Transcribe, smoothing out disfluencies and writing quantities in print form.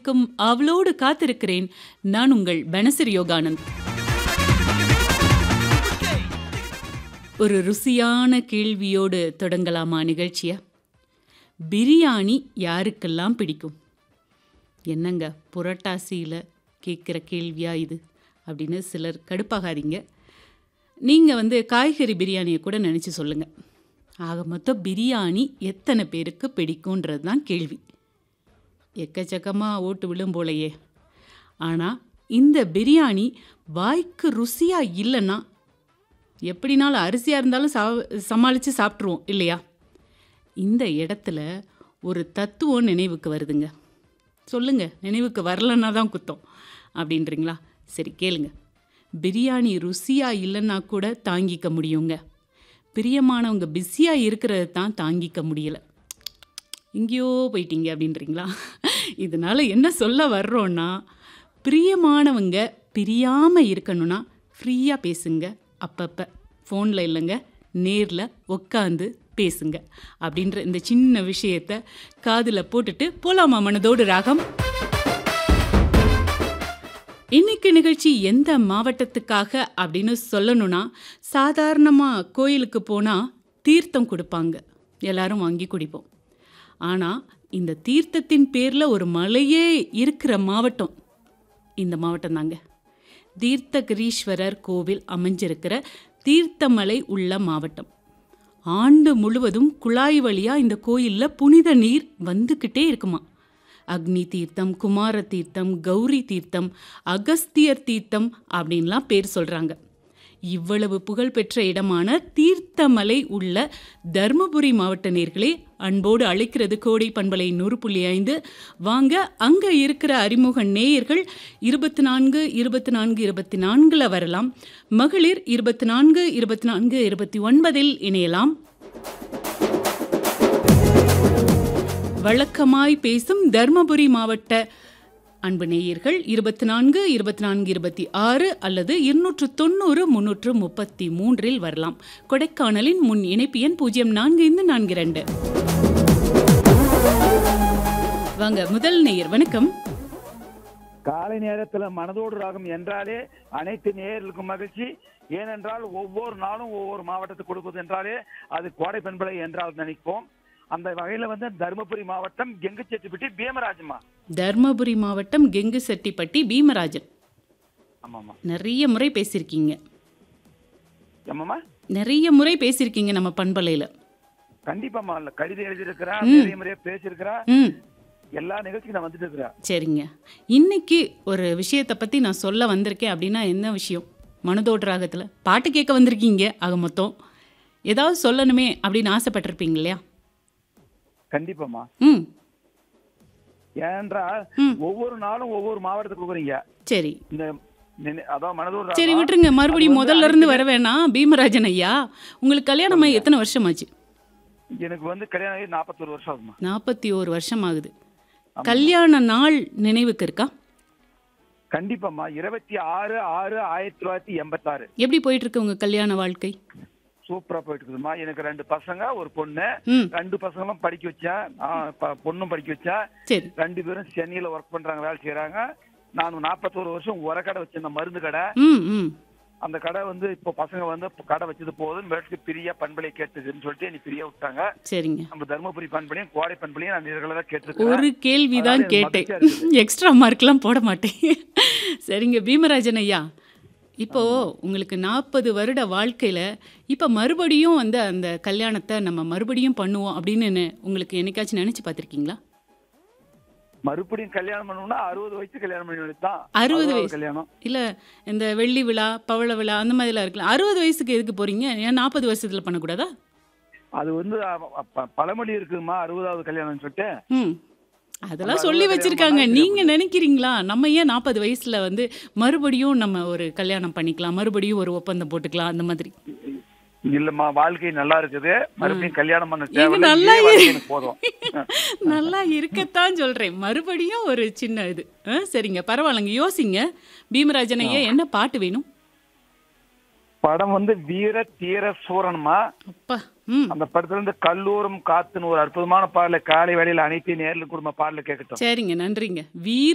கேட்கும் ஆவலோடு காத்திருக்கிறேன். நான் உங்கள் பனசிரி யோகானந்த். ஒரு ருசியான கேள்வியோடு தொடங்கலாமா நிகழ்ச்சிய? பிரியாணி யாருக்கெல்லாம் பிடிக்கும்? என்னங்க புரட்டாசியில் கேட்குற கேள்வியா இது அப்படின்னு சிலர் கடுப்பாகாதீங்க. நீங்கள் காய்கறி பிரியாணியை கூட நினச்சி சொல்லுங்கள். ஆக மொத்தம் பிரியாணி எத்தனை பேருக்கு பிடிக்குன்றது தான் கேள்வி. எக்கச்சக்கமாக ஓட்டு விழும் போலையே. ஆனால் இந்த பிரியாணி வாய்க்கு ருசியாக இல்லைன்னா எப்படினாலும் அரிசியாக இருந்தாலும் சமாளித்து சாப்பிட்ருவோம் இல்லையா? இந்த இடத்துல ஒரு தத்துவம் நினைவுக்கு வருதுங்க. சொல்லுங்கள், நினைவுக்கு வரலன்னா தான் குத்தம் அப்படின்றீங்களா? சரி கேளுங்க. பிரியாணி ருசியாக இல்லைன்னா கூட தாங்கிக்க முடியுங்க. பிரியமானவங்க பிஸியாக இருக்கிறத தான் தாங்கிக்க முடியலை. எங்கேயோ போயிட்டீங்க அப்படின்றீங்களா? இதனால் என்ன சொல்ல வர்றோன்னா, பிரியமானவங்க பிரியாமல் இருக்கணும்னா ஃப்ரீயாக பேசுங்க. அப்பப்போ ஃபோனில் இல்லைங்க, நேரில் உட்காந்து பேசுங்க அப்படின்ற இந்த சின்ன விஷயத்தை காதில் போட்டுட்டு போலாமா மனதோடு ராகம்? இன்னைக்கு நிகழ்ச்சி எந்த மாவட்டத்துக்காக அப்படின்னு சொல்லணும்னா, சாதாரணமாக கோயிலுக்கு போனால் தீர்த்தம் கொடுப்பாங்க, எல்லாரும் வாங்கி குடிப்போம். ஆனால் இந்த தீர்த்தத்தின் பேரில் ஒரு மலையே இருக்கிற மாவட்டம் இந்த மாவட்டம் தாங்க. தீர்த்தகிரீஸ்வரர் கோவில் அமைஞ்சிருக்கிற தீர்த்தமலை உள்ள மாவட்டம். ஆண்டு முழுவதும் குழாய் வழியாக இந்த கோயிலில் புனித நீர் வந்துக்கிட்டே இருக்குமா. அக்னி தீர்த்தம், குமார தீர்த்தம், கௌரி தீர்த்தம், அகஸ்தியர் தீர்த்தம் அப்படின்லாம் பேர் சொல்கிறாங்க. இவ்வளவு புகழ்பெற்ற இடமான தீர்த்தமலை உள்ள தர்மபுரி மாவட்ட நேயர்களே அன்போடு அழைக்கிறது கோடை பண்பலை 100.5. வாங்க, அங்கே இருக்கிற அறிமுக நேயர்கள் 24 24 24 வரலாம். மகளிர் 24 24 29 இணையலாம். வழக்கமாய் பேசும் தர்மபுரி மாவட்ட அன்பு நேயர்கள் 24 24 26 அல்லது 290 333 வரலாம். கொடைக்கானலின் முன் இணைப்பு எண் 0442. வாங்க, முதல் நேயர். வணக்கம். காலை நேரத்தில் மனதோடு ராகம் என்றாலே அனைத்து நேயர்களுக்கும் மகிழ்ச்சி. ஏனென்றால் ஒவ்வொரு நாளும் ஒவ்வொரு மாவட்டத்துக்கு கொடுப்பது என்றாலே அது கோடை பண்பலை என்றால் நினைப்போம். அந்த வகையில தர்மபுரி மாவட்டம் கெங்குசெட்டிப்பட்டி பீமராஜம்மா. தர்மபுரி மாவட்டம் கெங்குசெட்டிப்பட்டி பீமராஜன். ஆமாம்மா. நிறைய முறை பேசியிருக்கீங்க. ஆமாம்மா, நிறைய முறை பேசியிருக்கீங்க நம்ம பண்பலையில. கண்டிப்பாமா. கடிதம் எழுதியிருக்கிறா, நிறைய முறையா பேசியிருக்கிறா, எல்லா நிகழ்ச்சிக்கும் நான் வந்துட்டு இருக்கிறேன். சரிங்க, இன்னைக்கு ஒரு விஷயத்தை பத்தி நான் சொல்ல வந்திருக்கேன். அப்படின்னா என்ன விஷயம்? மனதோடு ராகத்துல பாட்டு கேட்க வந்திருக்கீங்க. ஆக மொத்தம் ஏதாவது சொல்லணுமே அப்படின்னு ஆசைப்பட்டிருப்பீங்க இல்லையா? கண்டிப்பாமா. ஏனென்றால் ஒவ்வொரு நாளும் ஒவ்வொரு மாவட்டத்துக்கு கொடுக்குறீங்க. சரி, அதான் மனதோடு. சரி விட்டுருங்க, மறுபடியும் முதல்ல இருந்து வர வேணாம். பீமராஜன் ஐயா, உங்களுக்கு கல்யாணம் ஆகி எத்தனை வருஷம் ஆச்சு? எனக்கு கல்யாணம் ஆகி 41 வருஷம் ஆகுமா. 41 வருஷம் ஆகுது. கல்யாண நாள் நினைவுக்கு இருக்கா? கண்டிப்பாமா. 26/6/1986. எப்படி போயிட்டு இருக்கு உங்க கல்யாண வாழ்க்கை? சூப்பரா போயிட்டு இருக்குதுமா. எனக்கு 2 பசங்க, ஒரு பொண்ணு. 2 பசங்களும் படிக்க வச்சேன், பொண்ணும் படிக்க வச்சேன். 2 பேரும் சென்னையில ஒர்க் பண்றாங்க, வேலை செய்யறாங்க. நான் 41 வருஷம் ஒரு கடை வச்சிருந்தேன், மருந்து கடை. அந்த கடை இப்போ பசங்க கடை வச்சது போதும், மேற்கு பிரியா பண்பலை கேட்டுதுன்னு சொல்லிட்டு நீ பிரியா விட்டாங்க. சரிங்க, நம்ம தர்மபுரி பண்பலையும் கோடை பண்பலையும் நான் நேர்களை கேட்டு ஒரு கேள்விதான் கேட்டேன், எக்ஸ்ட்ரா மார்க்லாம் போட மாட்டேன். சரிங்க பீமராஜன் ஐயா, இப்போ உங்களுக்கு 40 வருட வாழ்க்கையில இப்ப மறுபடியும் அந்த கல்யாணத்தை நம்ம மறுபடியும் பண்ணுவோம் அப்படின்னு உங்களுக்கு என்னைக்காச்சும் நினைச்சு பார்த்திருக்கீங்களா? மறுபடியும் கல்யாணம் பண்ணணும்னா 60 வயசு கல்யாணம் பண்ணி தான். 60 வயசு கல்யாணம் இல்ல, இந்த வெள்ளி விழா, பவள விழா அந்த மாதிரிலாம் இருக்கலாம். 60 வயசுக்கு எதுக்கு போறீங்க? ஏன் 40 வருஷத்துல பண்ணக்கூடாதா? அது பழமொழி இருக்குமா, 60வது கல்யாணம் சொல்லிட்டு. அதெல்லாம் சொல்லி வச்சிருக்காங்க. நீங்க நினைக்கிறீங்களா நம்ம ஏன் 40 வயசுல மறுபடியும் நம்ம ஒரு கல்யாணம் பண்ணிக்கலாம், மறுபடியும் ஒரு ஒப்பந்தம் போட்டுக்கலாம் அந்த மாதிரி? இல்லம்மா, வாழ்க்கை நல்லா இருக்குது, மறுபடியும் கல்யாணம் பண்ண போதும். நல்லா இருக்கத்தான் சொல்றேன், மறுபடியும் ஒரு சின்ன இது. சரிங்க, பரவாயில்லங்க, யோசிங்க. பீமராஜன் ஐயா, என்ன பாட்டு வேணும்? படம் வீர தீர சூரன்மா. அந்த படத்துல இருந்து கல்லூரும் காத்துன்னு ஒரு அற்புதமான பாடல காலை வேளையில அனைத்து நேரில் குடும்ப பாடல கேட்கட்டும். சரிங்க, நன்றிங்க. வீர